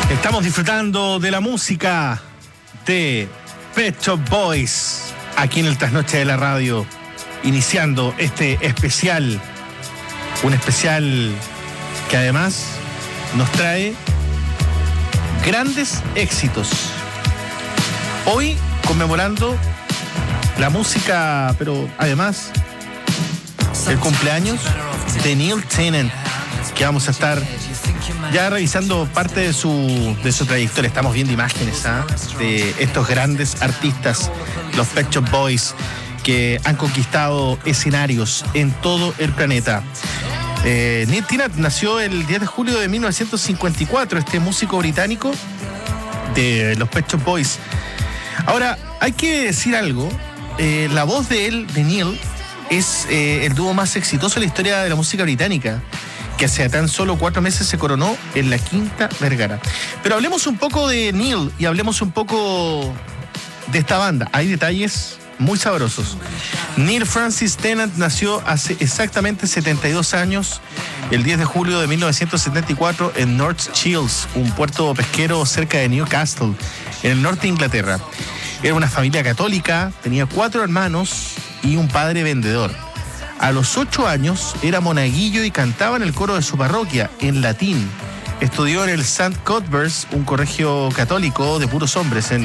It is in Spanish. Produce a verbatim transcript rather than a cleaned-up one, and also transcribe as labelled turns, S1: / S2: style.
S1: Estamos disfrutando de la música de Pet Shop Boys aquí en el Trasnoche de la Radio, iniciando este especial, un especial que además nos trae grandes éxitos. Hoy conmemorando la música, pero además el cumpleaños de Neil Tennant, que vamos a estar ya revisando parte de su, de su trayectoria. Estamos viendo imágenes ¿eh? de estos grandes artistas, los Pet Shop Boys, que han conquistado escenarios en todo el planeta. Eh, Neil Tennant nació el diez de julio de mil novecientos cincuenta y cuatro, este músico británico de los Pet Shop Boys. Ahora, hay que decir algo, eh, la voz de él, de Neil, es eh, el dúo más exitoso en la historia de la música británica, que hace tan solo cuatro meses se coronó en la Quinta Vergara. Pero hablemos un poco de Neil y hablemos un poco de esta banda. Hay detalles muy sabrosos. Neil Francis Tennant nació hace exactamente setenta y dos años, el diez de julio de mil novecientos setenta y cuatro, en North Shields, un puerto pesquero cerca de Newcastle, en el norte de Inglaterra. Era una familia católica, tenía cuatro hermanos y un padre vendedor. A los ocho años era monaguillo y cantaba en el coro de su parroquia, en latín. Estudió en el Saint Cuthbert's, un colegio católico de puros hombres, en